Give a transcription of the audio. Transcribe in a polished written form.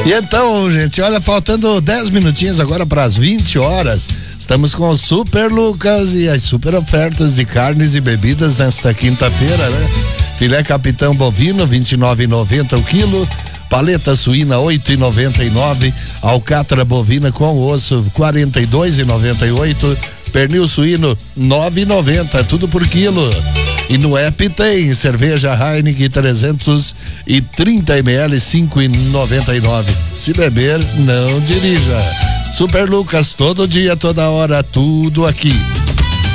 E então, gente, olha, faltando 10 minutinhos agora para as 20 horas. Estamos com o Super Lucas e as super ofertas de carnes e bebidas nesta quinta-feira, né? Filé capitão bovino, R$29,90 o quilo. Paleta suína, R$8,99. Alcatra bovina com osso, R$42,98. Pernil suíno, R$9,90, tudo por quilo. E no app tem cerveja Heineken 330 ml, R$5,99. Se beber, não dirija. Super Lucas, todo dia, toda hora, tudo aqui.